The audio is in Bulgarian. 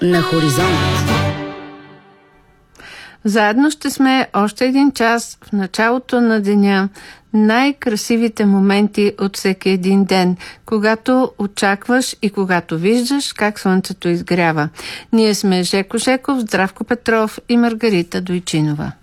на Хоризонт. Заедно ще сме още един час в началото на деня. Най-красивите моменти от всеки един ден, когато очакваш и когато виждаш как слънцето изгрява. Ние сме Жеко Жеков, Здравко Петров и Маргарита Дойчинова.